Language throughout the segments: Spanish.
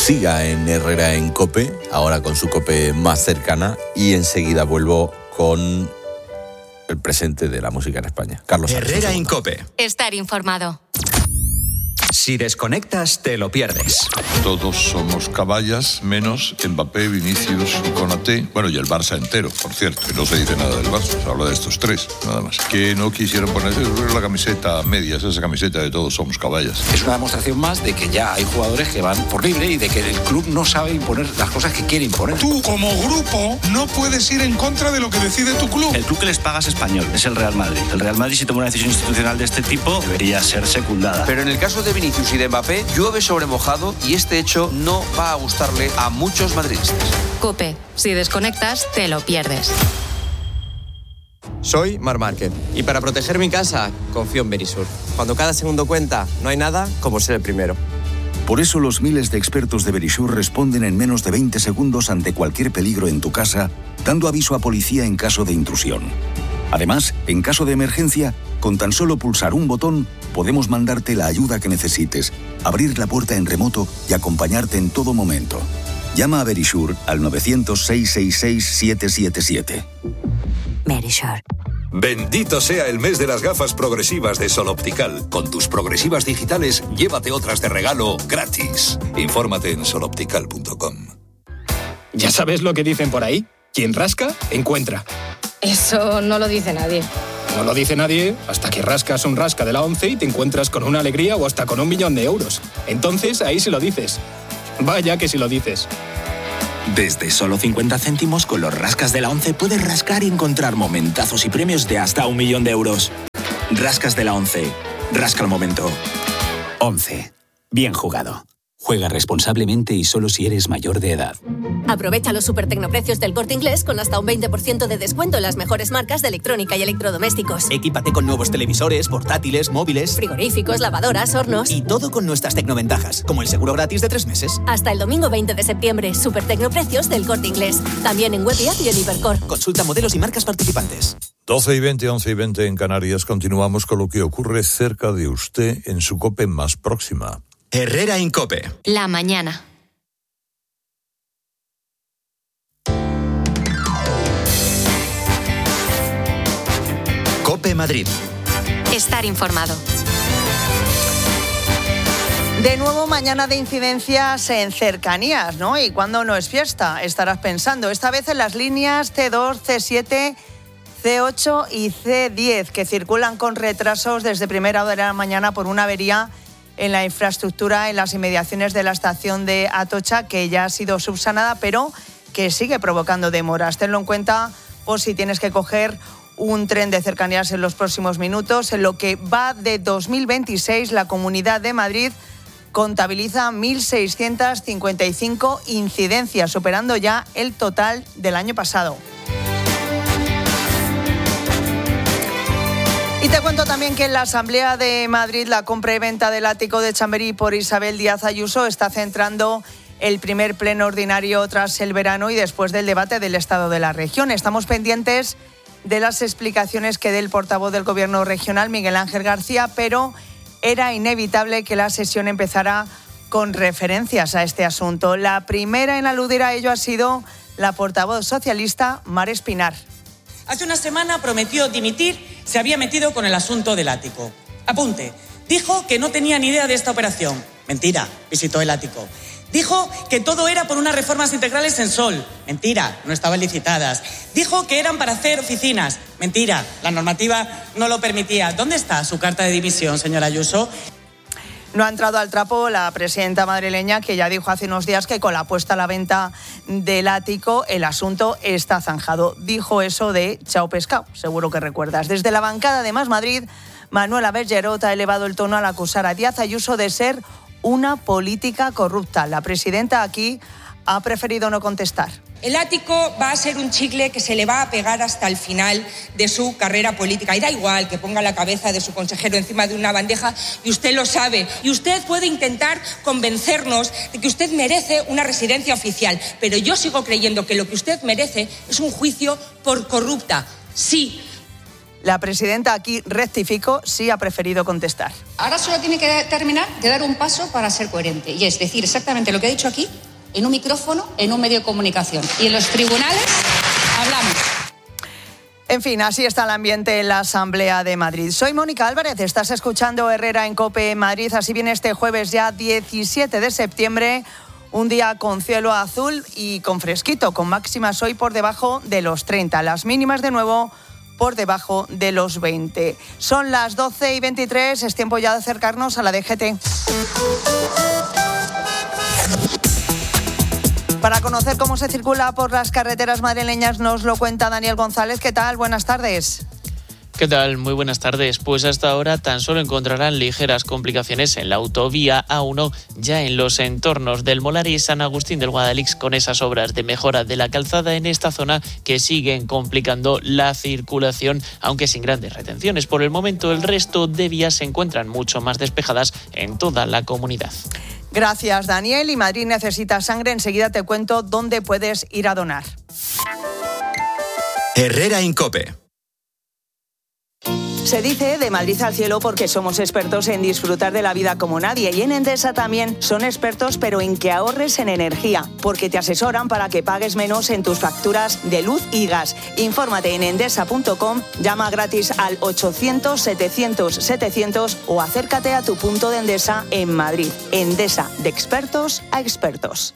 siga en Herrera en COPE, ahora con su COPE más cercana, y enseguida vuelvo con el presente de la música en España. Carlos Herrera en COPE. Estar informado. Si desconectas, te lo pierdes. Todos somos caballas, menos Mbappé, Vinicius y Konaté. Bueno, y el Barça entero, por cierto. Que no se dice nada del Barça, se habla de estos tres, nada más. Que no quisieron poner la camiseta a medias, esa camiseta de todos somos caballas. Es una demostración más de que ya hay jugadores que van por libre y de que el club no sabe imponer las cosas que quiere imponer. Tú, como grupo, no puedes ir en contra de lo que decide tu club. El club que les paga es español, es el Real Madrid. El Real Madrid, si toma una decisión institucional de este tipo, debería ser secundada. Pero en el caso de Vinicius y de Mbappé, llueve sobre mojado y este hecho no va a gustarle a muchos madridistas. COPE. Si desconectas, te lo pierdes. Soy Marc Márquez y para proteger mi casa confío en Verisur. Cuando cada segundo cuenta, no hay nada como ser el primero. Por eso los miles de expertos de Verisur responden en menos de 20 segundos ante cualquier peligro en tu casa, dando aviso a policía en caso de intrusión. Además, en caso de emergencia, con tan solo pulsar un botón, podemos mandarte la ayuda que necesites, abrir la puerta en remoto y acompañarte en todo momento. Llama a Verisur al 900-666-777. Verisur. Bendito sea el mes de las gafas progresivas de Sol Optical. Con tus progresivas digitales, llévate otras de regalo gratis. Infórmate en soloptical.com. ¿Ya sabes lo que dicen por ahí? Quien rasca, encuentra. Eso no lo dice nadie. No lo dice nadie hasta que rascas un rasca de la ONCE y te encuentras con una alegría o hasta con 1 millón de euros. Entonces, ahí sí lo dices. Vaya que sí lo dices. Desde solo 50 céntimos con los rascas de la ONCE puedes rascar y encontrar momentazos y premios de hasta 1 millón de euros. Rascas de la ONCE. Rasca el momento. ONCE. Bien jugado. Juega responsablemente y solo si eres mayor de edad. Aprovecha los supertecnoprecios del Corte Inglés con hasta un 20% de descuento en las mejores marcas de electrónica y electrodomésticos. Equípate con nuevos televisores, portátiles, móviles, frigoríficos, lavadoras, hornos. Y todo con nuestras tecnoventajas, como el seguro gratis de 3 meses. Hasta el domingo 20 de septiembre, supertecnoprecios del Corte Inglés. También en web y app y en Hipercor. Consulta modelos y marcas participantes. 12 y 20, 11 y 20 en Canarias. Continuamos con lo que ocurre cerca de usted en su COPE más próxima. Herrera en COPE. La mañana. COPE Madrid. Estar informado. De nuevo, mañana de incidencias en cercanías, ¿no? ¿Y cuándo no es fiesta? Estarás pensando. Esta vez en las líneas C2, C7, C8 y C10, que circulan con retrasos desde primera hora de la mañana por una avería en la infraestructura en las inmediaciones de la estación de Atocha, que ya ha sido subsanada, pero que sigue provocando demoras. Tenlo en cuenta por si tienes que coger un tren de cercanías en los próximos minutos. En lo que va de 2026, la Comunidad de Madrid contabiliza 1.655 incidencias, superando ya el total del año pasado. Y te cuento también que en la Asamblea de Madrid la compra y venta del ático de Chamberí por Isabel Díaz Ayuso está centrando el primer pleno ordinario tras el verano y después del debate del estado de la región. Estamos pendientes de las explicaciones que dé el portavoz del Gobierno regional, Miguel Ángel García, pero era inevitable que la sesión empezara con referencias a este asunto. La primera en aludir a ello ha sido la portavoz socialista, Mar Espinar. Hace una semana prometió dimitir, se había metido con el asunto del ático. Apunte, dijo que no tenía ni idea de esta operación. Mentira, visitó el ático. Dijo que todo era por unas reformas integrales en Sol. Mentira, no estaban licitadas. Dijo que eran para hacer oficinas. Mentira, la normativa no lo permitía. ¿Dónde está su carta de dimisión, señora Ayuso? No ha entrado al trapo la presidenta madrileña, que ya dijo hace unos días que con la puesta a la venta del ático el asunto está zanjado. Dijo eso de chao pescado, seguro que recuerdas. Desde la bancada de Más Madrid, Manuela Bergerot ha elevado el tono al acusar a Díaz Ayuso de ser una política corrupta. La presidenta aquí ha preferido no contestar. El ático va a ser un chicle que se le va a pegar hasta el final de su carrera política. Y da igual que ponga la cabeza de su consejero encima de una bandeja, y usted lo sabe. Y usted puede intentar convencernos de que usted merece una residencia oficial. Pero yo sigo creyendo que lo que usted merece es un juicio por corrupta. Sí. La presidenta aquí, rectifico, sí ha preferido contestar. Ahora solo tiene que terminar de dar un paso para ser coherente, y es decir exactamente lo que ha dicho aquí, en un micrófono, en un medio de comunicación. Y en los tribunales hablamos. En fin, así está el ambiente en la Asamblea de Madrid. Soy Mónica Álvarez, estás escuchando Herrera en COPE Madrid. Así viene este jueves ya 17 de septiembre, un día con cielo azul y con fresquito, con máximas hoy por debajo de los 30. Las mínimas de nuevo por debajo de los 20. Son las 12:23, es tiempo ya de acercarnos a la DGT. Para conocer cómo se circula por las carreteras madrileñas nos lo cuenta Daniel González. ¿Qué tal? Buenas tardes. ¿Qué tal? Muy buenas tardes. Pues hasta ahora tan solo encontrarán ligeras complicaciones en la autovía A1, ya en los entornos del Molar y San Agustín del Guadalix, con esas obras de mejora de la calzada en esta zona que siguen complicando la circulación, aunque sin grandes retenciones. Por el momento, el resto de vías se encuentran mucho más despejadas en toda la comunidad. Gracias, Daniel. Y Madrid necesita sangre. Enseguida te cuento dónde puedes ir a donar. Herrera en COPE. Se dice de Madrid al cielo porque somos expertos en disfrutar de la vida como nadie, y en Endesa también son expertos, pero en que ahorres en energía, porque te asesoran para que pagues menos en tus facturas de luz y gas. Infórmate en endesa.com, llama gratis al 800-700-700 o acércate a tu punto de Endesa en Madrid. Endesa, de expertos a expertos.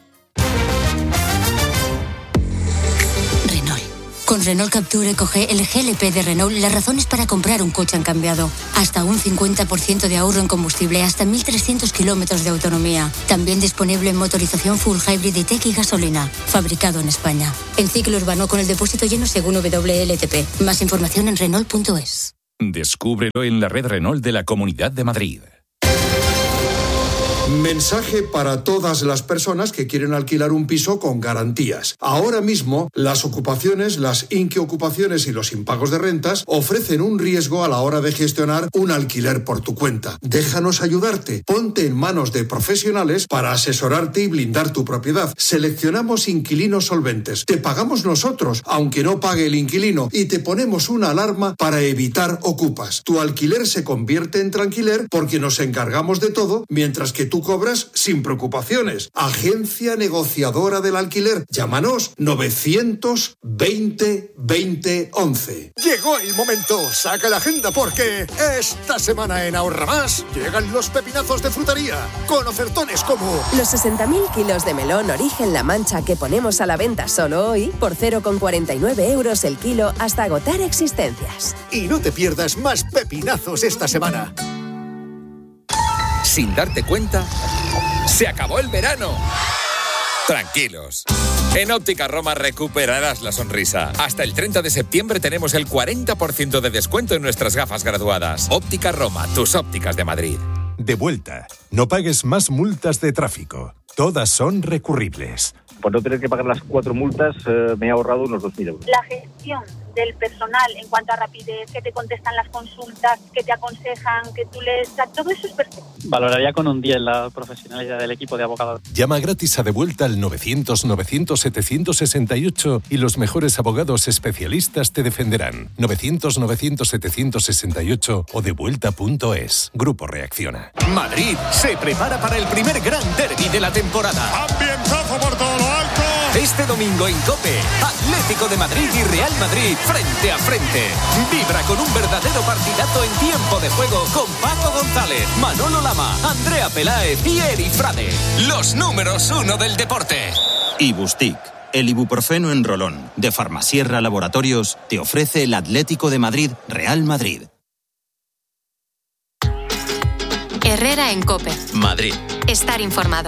Con Renault Capture Eco-G, el GLP de Renault, las razones para comprar un coche han cambiado. Hasta un 50% de ahorro en combustible, hasta 1.300 kilómetros de autonomía. También disponible en motorización full hybrid y tech y gasolina. Fabricado en España. En ciclo urbano con el depósito lleno según WLTP. Más información en Renault.es. Descúbrelo en la red Renault de la Comunidad de Madrid. Mensaje para todas las personas que quieren alquilar un piso con garantías. Ahora mismo, las ocupaciones, las inquiocupaciones y los impagos de rentas ofrecen un riesgo a la hora de gestionar un alquiler por tu cuenta. Déjanos ayudarte. Ponte en manos de profesionales para asesorarte y blindar tu propiedad. Seleccionamos inquilinos solventes. Te pagamos nosotros, aunque no pague el inquilino, y te ponemos una alarma para evitar ocupas. Tu alquiler se convierte en tranquiler porque nos encargamos de todo, mientras que tú cobras sin preocupaciones. Agencia negociadora del alquiler. Llámanos 920 20 11. Llegó el momento. Saca la agenda porque esta semana en Ahorra Más llegan los pepinazos de frutería con ofertones como los 60.000 kilos de melón Origen La Mancha que ponemos a la venta solo hoy por 0,49 euros el kilo hasta agotar existencias. Y no te pierdas más pepinazos esta semana. Sin darte cuenta, se acabó el verano. Tranquilos. En Óptica Roma recuperarás la sonrisa. Hasta el 30 de septiembre tenemos el 40% de descuento en nuestras gafas graduadas. Óptica Roma, tus ópticas de Madrid. De vuelta. No pagues más multas de tráfico. Todas son recurribles. Por no tener que pagar las 4 multas, me he ahorrado unos 2.000 euros. La gestión del personal en cuanto a rapidez, que te contestan las consultas, que te aconsejan, que tú lees, todo eso es perfecto. Valoraría con un 10 la profesionalidad del equipo de abogados. Llama gratis a De Vuelta al 900-900-768 y los mejores abogados especialistas te defenderán. 900-900-768 o devuelta.es. Grupo Reacciona. Madrid se prepara para el primer gran derbi de la temporada. Ambientazo por todo lo alto. Este domingo en COPE, Atlético de Madrid y Real Madrid frente a frente. Vibra con un verdadero partidazo en tiempo de juego con Paco González, Manolo Lama, Andrea Peláez y Eri Frade. Los números 1 del deporte. Ibustic, el ibuprofeno en rolón de Farmasierra Laboratorios, te ofrece el Atlético de Madrid Real Madrid. Herrera en COPE. Madrid. Estar informado.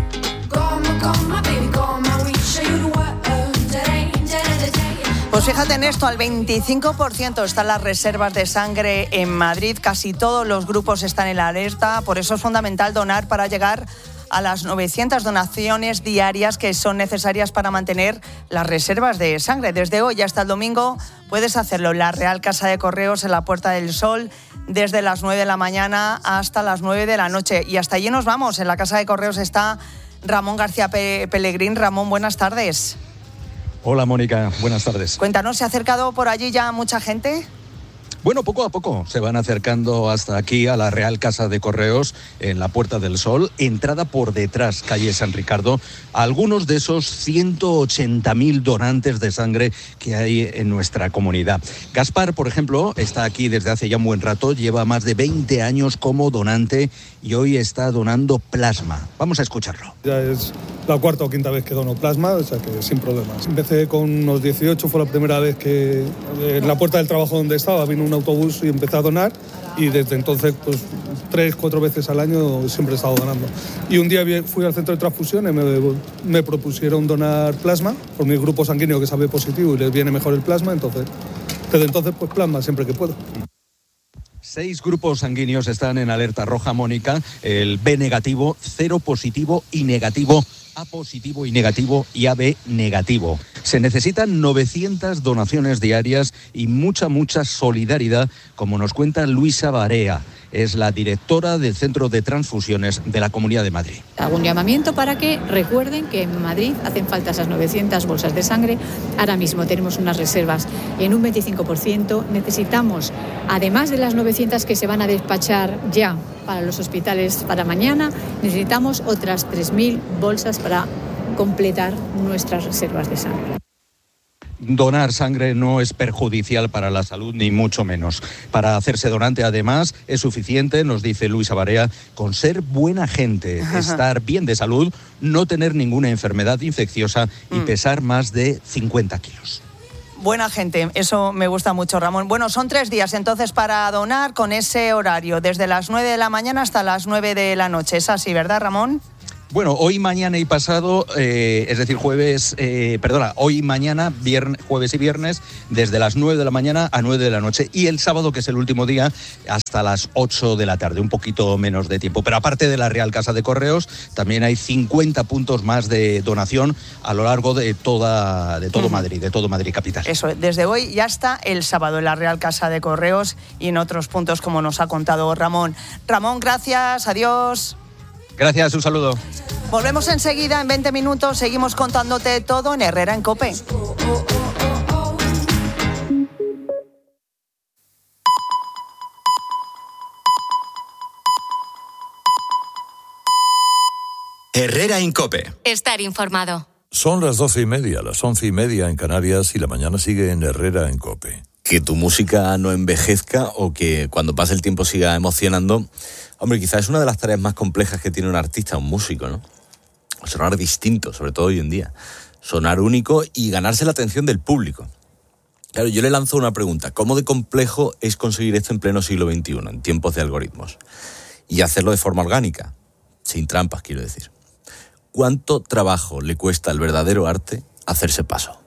Pues fíjate en esto, al 25% están las reservas de sangre en Madrid. Casi todos los grupos están en la alerta. Por eso es fundamental donar para llegar a las 900 donaciones diarias que son necesarias para mantener las reservas de sangre. Desde hoy hasta el domingo puedes hacerlo en la Real Casa de Correos, en la Puerta del Sol, desde las 9 de la mañana hasta las 9 de la noche. Y hasta allí nos vamos. En la Casa de Correos está Ramón García Pellegrín. Ramón, buenas tardes. Hola, Mónica. Buenas tardes. Cuéntanos, ¿se ha acercado por allí ya mucha gente? Bueno, poco a poco se van acercando hasta aquí a la Real Casa de Correos en la Puerta del Sol, entrada por detrás, calle San Ricardo, algunos de esos 180.000 donantes de sangre que hay en nuestra comunidad. Gaspar, por ejemplo, está aquí desde hace ya un buen rato, lleva más de 20 años como donante y hoy está donando plasma. Vamos a escucharlo. Ya es la cuarta o quinta vez que dono plasma, o sea que sin problemas. Empecé con unos 18, fue la primera vez que en la puerta del trabajo donde estaba vino un autobús y empecé a donar, y desde entonces pues 3-4 veces al año siempre he estado donando. Y un día fui al centro de transfusión y me propusieron donar plasma por mi grupo sanguíneo, que es AB positivo y les viene mejor el plasma, entonces desde entonces pues plasma siempre que puedo. 6 grupos sanguíneos están en alerta roja, Mónica. El B negativo, 0 positivo y negativo, A positivo y negativo y AB negativo. Se necesitan 900 donaciones diarias y mucha solidaridad, como nos cuenta Luisa Barea. Es la directora del Centro de Transfusiones de la Comunidad de Madrid. Hago un llamamiento para que recuerden que en Madrid hacen falta esas 900 bolsas de sangre. Ahora mismo tenemos unas reservas en un 25%. Necesitamos, además de las 900 que se van a despachar ya para los hospitales para mañana, necesitamos otras 3.000 bolsas para completar nuestras reservas de sangre. Donar sangre no es perjudicial para la salud, ni mucho menos. Para hacerse donante, además, es suficiente, nos dice Luisa Barea, con ser buena gente, estar bien de salud, no tener ninguna enfermedad infecciosa y pesar más de 50 kilos. Buena gente, eso me gusta mucho, Ramón. Bueno, son 3 días entonces para donar con ese horario, desde las 9 de la mañana hasta las 9 de la noche. Es así, ¿verdad, Ramón? Bueno, hoy, mañana y pasado, es decir, hoy, mañana, jueves y viernes, desde las 9 de la mañana a 9 de la noche. Y el sábado, que es el último día, hasta las 8 de la tarde, un poquito menos de tiempo. Pero aparte de la Real Casa de Correos, también hay 50 puntos más de donación a lo largo de todo Madrid, de todo Madrid capital. Eso, desde hoy y hasta el sábado en la Real Casa de Correos y en otros puntos, como nos ha contado Ramón. Ramón, gracias, adiós. Gracias, un saludo. Volvemos enseguida, en 20 minutos, seguimos contándote todo en Herrera en COPE. Herrera en COPE. Estar informado. Son las 12:30, las 11:30 en Canarias y la mañana sigue en Herrera en COPE. Que tu música no envejezca o que cuando pase el tiempo siga emocionando. Hombre, quizás es una de las tareas más complejas que tiene un artista, un músico, ¿no? Sonar distinto, sobre todo hoy en día. Sonar único y ganarse la atención del público. Claro, yo le lanzo una pregunta. ¿Cómo de complejo es conseguir esto en pleno siglo XXI, en tiempos de algoritmos? Y hacerlo de forma orgánica, sin trampas, quiero decir. ¿Cuánto trabajo le cuesta al verdadero arte hacerse paso?